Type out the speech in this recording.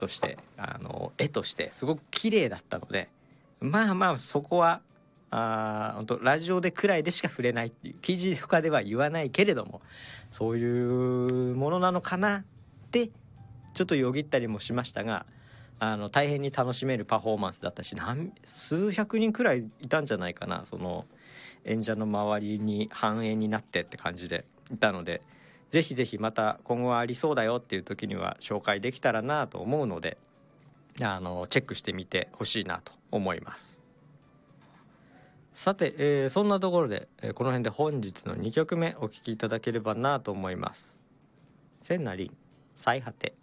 として絵としてすごく綺麗だったので、まあまあそこは本当ラジオでくらいでしか触れないっていう、記事とかでは言わないけれどもそういうものなのかなってちょっとよぎったりもしましたが、大変に楽しめるパフォーマンスだったし、数百人くらいいたんじゃないかな、その演者の周りに反映になってって感じでいたので、ぜひぜひまた今後はありそうだよっていう時には紹介できたらなと思うので、チェックしてみてほしいなと思います。さて、そんなところで、この辺で本日の2曲目お聴きいただければなと思います。千なりん最果て。